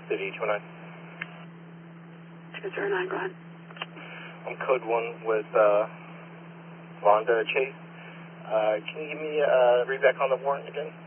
City 209. 209, go ahead. I'm code 1 with Vonda Chase. Can you give me a read back on the warrant again?